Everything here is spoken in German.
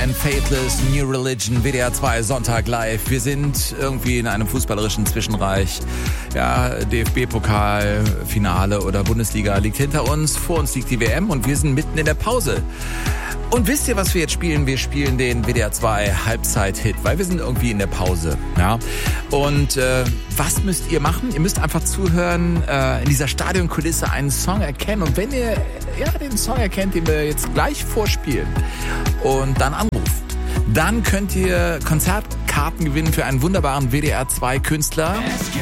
Band Faithless, New Religion, WDR 2, Sonntag live. Wir sind irgendwie in einem fußballerischen Zwischenreich. Ja, DFB-Pokal, Finale oder Bundesliga liegt hinter uns. Vor uns liegt die WM und wir sind mitten in der Pause. Und wisst ihr, was wir jetzt spielen? Wir spielen den WDR 2 Halbzeit-Hit, weil wir sind irgendwie in der Pause. Ja? Und was müsst ihr machen? Ihr müsst einfach zuhören, in dieser Stadionkulisse einen Song erkennen. Und wenn ihr den Song erkennt, den wir jetzt gleich vorspielen und dann anruft, dann könnt ihr Konzertkarten gewinnen für einen wunderbaren WDR 2 Künstler.